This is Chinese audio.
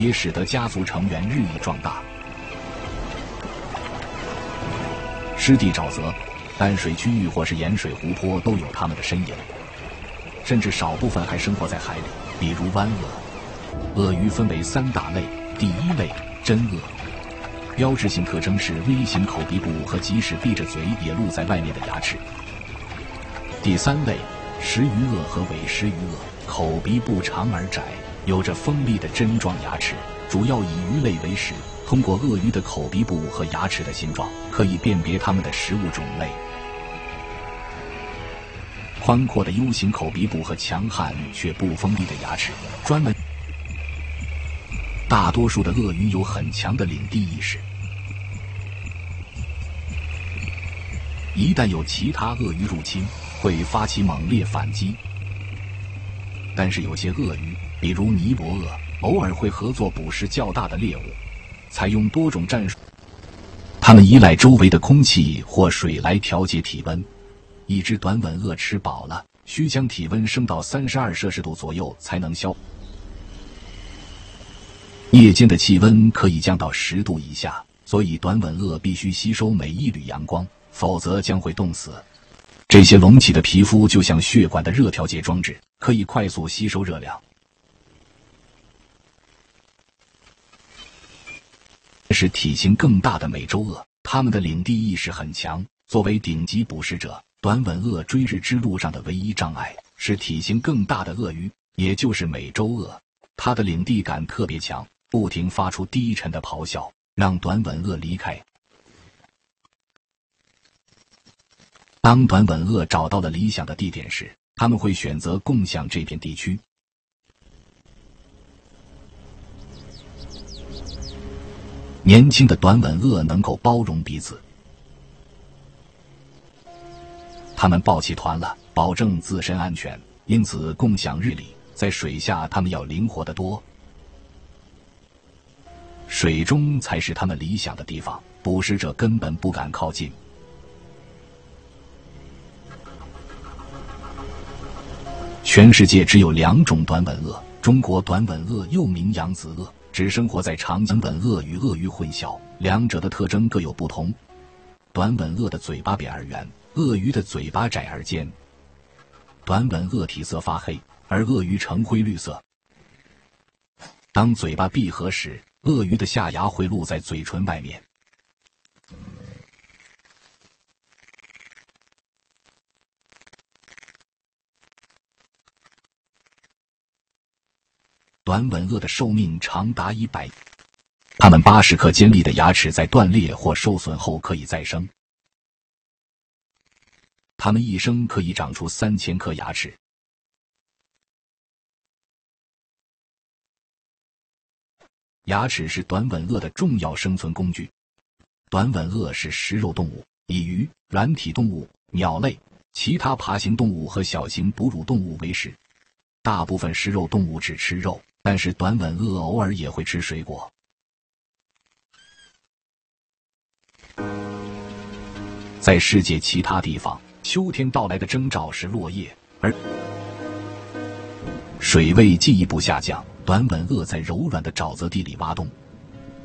也使得家族成员日益壮大。湿地沼泽、淡水区域或是盐水湖泊都有它们的身影，甚至少部分还生活在海里，比如湾鳄。鳄鱼分为3大类，第一类真鳄，标志性特征是 V 型口鼻部和即使闭着嘴也露在外面的牙齿。第3类食鱼鳄和尾食鱼鳄，口鼻部长而窄，有着锋利的针状牙齿，主要以鱼类为食。通过鳄鱼的口鼻部和牙齿的形状，可以辨别它们的食物种类。宽阔的 U 型口鼻部和强悍却不锋利的牙齿，专门。大多数的鳄鱼有很强的领地意识，一旦有其他鳄鱼入侵，会发起猛烈反击。但是有些鳄鱼，比如尼泊鳄，偶尔会合作捕食较大的猎物，采用多种战术。它们依赖周围的空气或水来调节体温。一只短吻鳄吃饱了，需将体温升到32摄氏度左右才能消。夜间的气温可以降到10度以下，所以短吻鳄必须吸收每一缕阳光，否则将会冻死。这些隆起的皮肤就像血管的热调节装置，可以快速吸收热量。这是体型更大的美洲鳄，它们的领地意识很强。作为顶级捕食者，短吻鳄追日之路上的唯一障碍是体型更大的鳄鱼，也就是美洲鳄。它的领地感特别强，不停发出低沉的咆哮，让短吻鳄离开。当短吻鳄找到了理想的地点时，它们会选择共享这片地区。年轻的短吻鳄能够包容彼此，它们抱起团了，保证自身安全，因此共享日里。在水下，它们要灵活得多。水中才是它们理想的地方，捕食者根本不敢靠近。全世界只有2种短吻鳄，中国短吻鳄又名扬子鳄，只生活在长江。短吻鳄与鳄鱼混淆，两者的特征各有不同。短吻鳄的嘴巴扁而圆，鳄鱼的嘴巴窄而尖。短吻鳄体色发黑，而鳄鱼呈灰绿色。当嘴巴闭合时，鳄鱼的下牙会露在嘴唇外面。短吻鳄的寿命长达100年，它们80颗尖利的牙齿在断裂或受损后可以再生。它们一生可以长出3000颗牙齿。牙齿是短吻鳄的重要生存工具。短吻鳄是食肉动物，以鱼、软体动物、鸟类、其他爬行动物和小型哺乳动物为食。大部分食肉动物只吃肉，但是短吻鳄偶尔也会吃水果。在世界其他地方，秋天到来的征兆是落叶，而水位进一步下降。短吻鳄在柔软的沼泽地里挖洞，